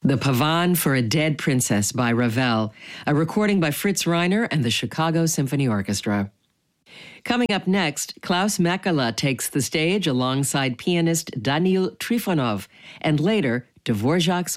The Pavan for a Dead Princess by Ravel, a recording by Fritz Reiner and the Chicago Symphony Orchestra. Coming up next, Klaus Mäkelä takes the stage alongside pianist Daniil Trifonov, and later, Dvorak's